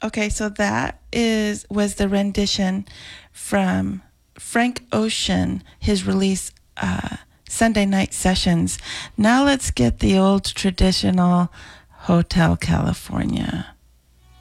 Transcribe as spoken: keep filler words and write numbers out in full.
Okay, so that is was the rendition from Frank Ocean, his release uh, Sunday Night Sessions. Now let's get the old traditional Hotel California.